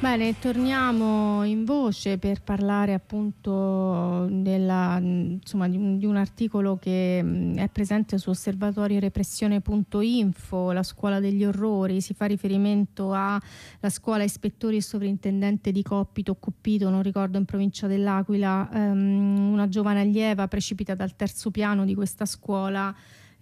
Bene, torniamo in voce per parlare appunto di un articolo che è presente su osservatoriorepressione.info, la scuola degli orrori. Si fa riferimento alla scuola ispettori e sovrintendente di Coppito, non ricordo, in provincia dell'Aquila. Una giovane allieva precipita dal terzo piano di questa scuola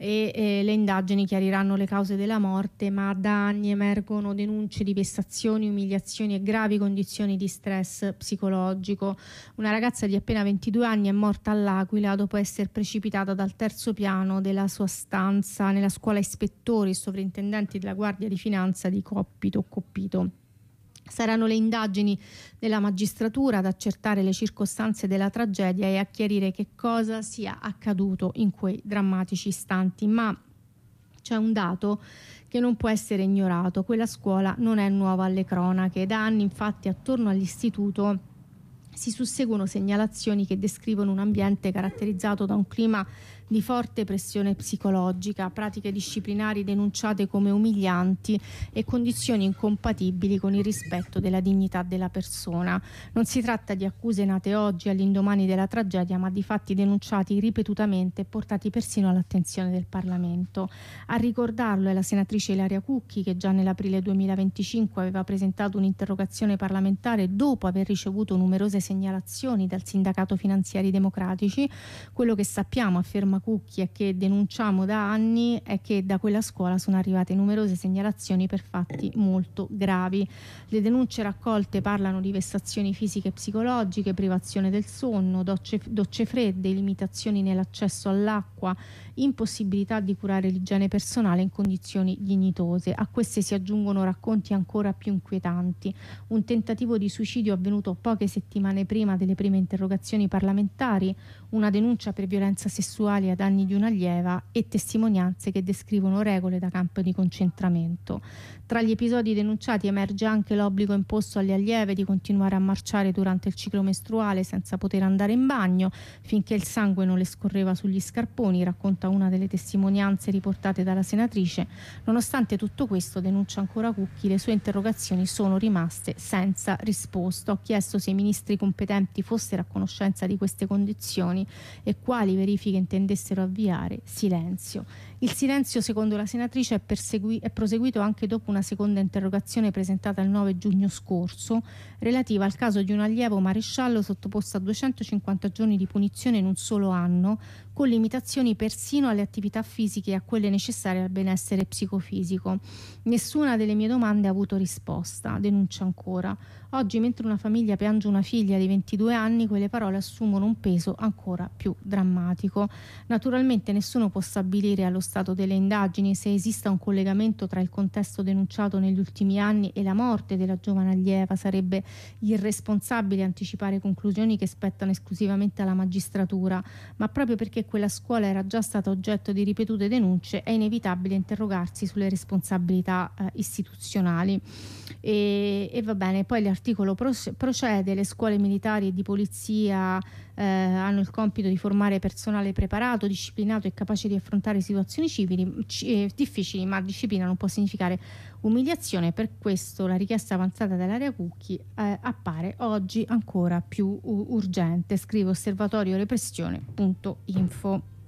e le indagini chiariranno le cause della morte, ma da anni emergono denunce di vessazioni, umiliazioni e gravi condizioni di stress psicologico. Una ragazza di appena 22 anni è morta all'Aquila dopo essere precipitata dal terzo piano della sua stanza nella scuola ispettori e sovrintendenti della Guardia di Finanza di Coppito. Saranno le indagini della magistratura ad accertare le circostanze della tragedia e a chiarire che cosa sia accaduto in quei drammatici istanti. Ma c'è un dato che non può essere ignorato: quella scuola non è nuova alle cronache. Da anni, infatti, attorno all'istituto si susseguono segnalazioni che descrivono un ambiente caratterizzato da un clima di forte pressione psicologica, pratiche disciplinari denunciate come umilianti e condizioni incompatibili con il rispetto della dignità della persona. Non si tratta di accuse nate oggi all'indomani della tragedia, ma di fatti denunciati ripetutamente e portati persino all'attenzione del Parlamento. A ricordarlo è la senatrice Ilaria Cucchi, che già nell'aprile 2025 aveva presentato un'interrogazione parlamentare dopo aver ricevuto numerose segnalazioni dal sindacato Finanziari Democratici. Quello che sappiamo, afferma Cucchi, e che denunciamo da anni, è che da quella scuola sono arrivate numerose segnalazioni per fatti molto gravi. Le denunce raccolte parlano di vessazioni fisiche e psicologiche, privazione del sonno, docce fredde, limitazioni nell'accesso all'acqua, impossibilità di curare l'igiene personale in condizioni dignitose. A queste si aggiungono racconti ancora più inquietanti: un tentativo di suicidio avvenuto poche settimane prima delle prime interrogazioni parlamentari, una denuncia per violenza sessuale a danni di un'allieva e testimonianze che descrivono regole da campo di concentramento. Tra gli episodi denunciati emerge anche l'obbligo imposto alle allieve di continuare a marciare durante il ciclo mestruale senza poter andare in bagno finché il sangue non le scorreva sugli scarponi, racconta una delle testimonianze riportate dalla senatrice. Nonostante tutto questo, denuncia ancora Cucchi, le sue interrogazioni sono rimaste senza risposta. Ho chiesto se i ministri competenti fossero a conoscenza di queste condizioni e quali verifiche intendessero avviare. Silenzio. Il silenzio, secondo la senatrice, è proseguito anche dopo una seconda interrogazione presentata il 9 giugno scorso, relativa al caso di un allievo maresciallo sottoposto a 250 giorni di punizione in un solo anno, con limitazioni persino alle attività fisiche e a quelle necessarie al benessere psicofisico. Nessuna delle mie domande ha avuto risposta, denuncia ancora. Oggi, mentre una famiglia piange una figlia di 22 anni, quelle parole assumono un peso ancora più drammatico. Naturalmente nessuno può stabilire allo stato delle indagini se esista un collegamento tra il contesto denunciato negli ultimi anni e la morte della giovane allieva. Sarebbe irresponsabile anticipare conclusioni che spettano esclusivamente alla magistratura, ma proprio perché quella scuola era già stata oggetto di ripetute denunce è inevitabile interrogarsi sulle responsabilità istituzionali. E va bene, poi l'articolo procede: le scuole militari e di polizia hanno il compito di formare personale preparato, disciplinato e capace di affrontare situazioni difficili, ma disciplina non può significare umiliazione. Per questo la richiesta avanzata dall'Ilaria Cucchi appare oggi ancora più urgente, scrive osservatoriorepressione.info.